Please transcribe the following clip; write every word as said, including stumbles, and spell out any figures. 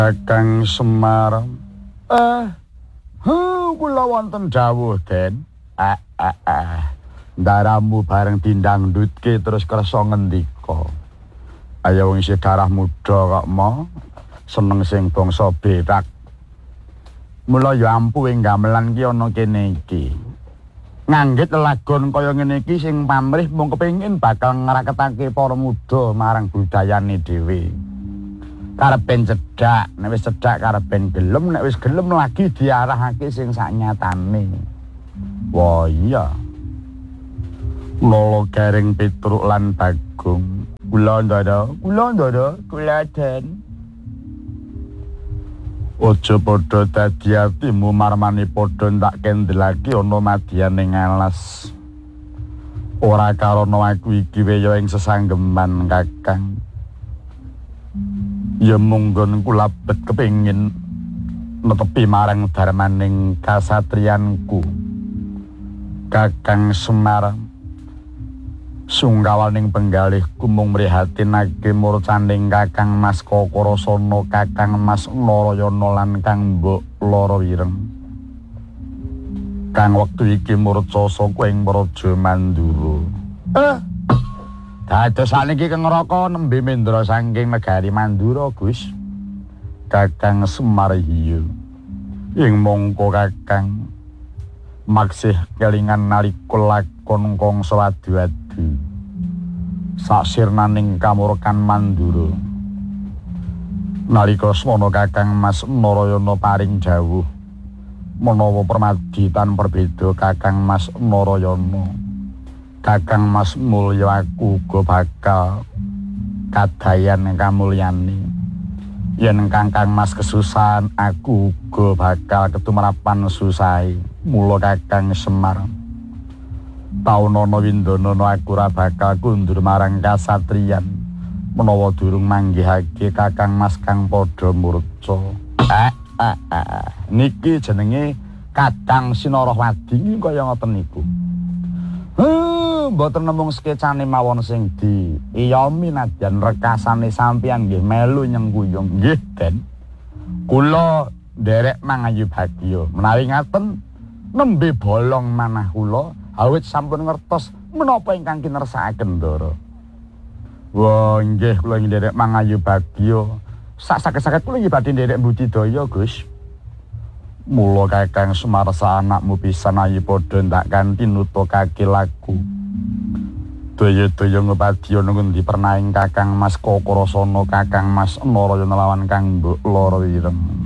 Kakang Semar. Eh, huh, kula wonten dawuh, Den. Ah, ah, ah. Daramu bareng dindangdutke terus kersa ngendika. Ayo wong isih darah muda kok mo, seneng sing bangsa berak. Mula ya ampuh ing gamelan ki ana kene iki. Nganggit lelagon kaya ngene iki sing pamrih mung kepengin bakal ngraketake para muda marang budayane dhewe. Karepen cedhak, nek wis cedhak karepen gelem, nek wis gelem lagi diarahake sing saknyatane. Wah iya. Lolo Garing Petruk lan Bagong. Kula ndara, kula ndara, kula Den. Ojo padha dadi atimu marmani padha ndak kendelake ana madyaning alas. Ora karana aku iki weya ing sesanggeman Kakang. Ya munggon kula bet kepengin netepi marang darmaning kasatriyanku. Kakang Semar sungkawaning penggalihku mung mrihatinake murcaning Kakang Mas Kokorosana, Kakang Mas Narayana lan Kang Mbok Lara Wireng. Kang wektu iki murca saka ing Praja Mandura. Eh, dados saniki Kang Raka nembe mendra saking negari Mandura, Gus. Kakang Semar hiya. Ing mongko Kakang maksih kelingan nalika lakon kangsa adu-adu saksirnaning kamurkan Mandura. Nalika semana Kakang Mas Narayana paring dawuh menawa permaditan perbeda Kakang Mas Narayana, Kakang Mas Mulya aku uga bakal kadayan kamulyane. Yen Kakang Mas kesusahan aku uga bakal ketumrapan susahe. Mula Kakang Semar taunana windanana aku ora bakal kundur marang kasatriyan menawa durung manggihake Kakang Mas kang padha murca. Ah, ah, ah. Niki jenenge Kadang Sinarawadi kaya ngoten niku. Huh, mboten namung skecane mawon sing di iyomi nadyan rekasane sampeyan nggih melu nyengkuyung nggih Den. Kula nderek mangayu bagya menawi ngaten nembe bolong manah kula awit sampun ngertos menapa ingkang kinersakaken ndara. Wah nggih kula nderek mangayu bagya sak saged-saged kula nggih badhe nderek budidaya Gus. Mula Kakang Semar anakmu pisan ayu padha ndak kanthi nutukake laku. Daya-daya ngepadya ngendi pernaing Kakang Mas Kokorosana, Kakang Mas Narayana lawan Kang Mbok Lara Wireng.